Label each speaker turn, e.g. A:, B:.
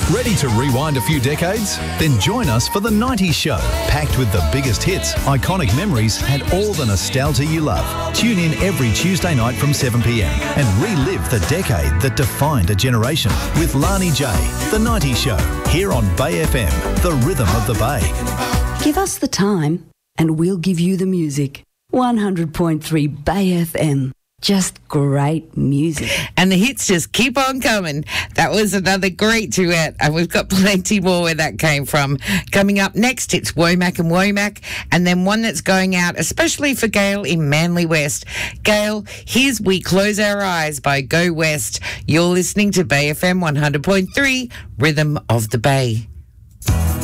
A: Ready to rewind a few decades? Then join us for The 90s Show, packed with the biggest hits, iconic memories and all the nostalgia you love. Tune in every Tuesday night from 7pm and relive the decade that defined a generation with Lani J. The 90s Show, here on Bay FM, the rhythm of the Bay.
B: Give us the time and we'll give you the music. 100.3 Bay FM. Just great music.
C: And the hits just keep on coming. That was another great duet, and we've got plenty more where that came from. Coming up next, it's Womack and Womack, and then one that's going out especially for Gail in Manly West. Gail, here's We Close Our Eyes by Go West. You're listening to Bay FM 100.3, Rhythm of the Bay.